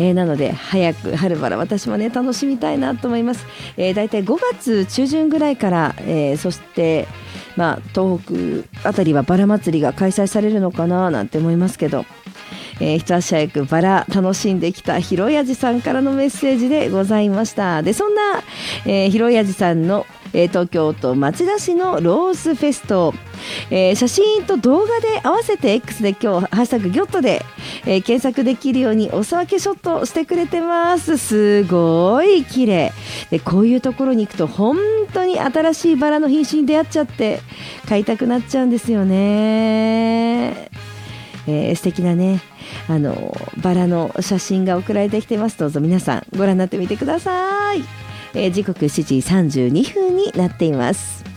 なので早く春バラ私もね楽しみたいなと思います。だいたい5月中旬ぐらいから、そして東北あたりはバラ祭りが開催されるのかななんて思いますけど、一足早くバラ楽しんできた広やじさんからのメッセージでございました。でそんな、広やじさんの、東京都町田市のローズフェスト、写真と動画で合わせて X で今日ハッシュタグギョットで、検索できるようにお裾分けショットしてくれてます。すごい綺麗で、こういうところに行くと本当に新しいバラの品種に出会っちゃって買いたくなっちゃうんですよね。素敵なねバラの写真が送られてきてます。どうぞ皆さんご覧になってみてください。時刻7時32分になっています。